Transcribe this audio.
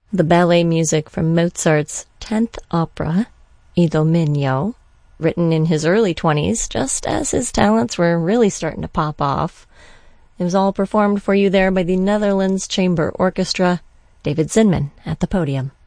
the ballet music from Mozart's 10th opera, Idomeneo, written in his early 20s, just as his talents were really starting to pop off. It was all performed for you there by the Netherlands Chamber Orchestra. David Zinman at the podium.